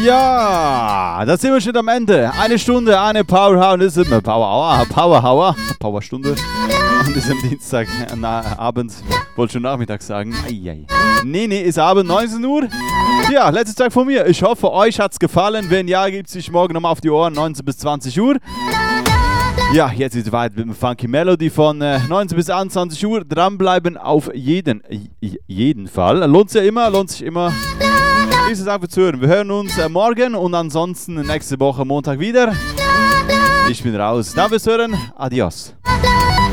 Ja, da sind wir schon am Ende. Eine Stunde, eine Power Powerstunde an diesem Dienstagabend. Wollte schon Nachmittag sagen. Nee, ist Abend, 19 Uhr. Ja, letzter Tag von mir. Ich hoffe, euch hat's gefallen. Wenn ja, gibt es sich morgen nochmal auf die Ohren, 19 bis 20 Uhr. Ja, jetzt ist es weiter mit dem Funky Melody von 19 bis 21 Uhr. Dranbleiben auf jeden Fall. Lohnt sich immer. Ist es einfach zu hören. Wir hören uns morgen und ansonsten nächste Woche Montag wieder. Ich bin raus. Danke fürs Hören. Adios.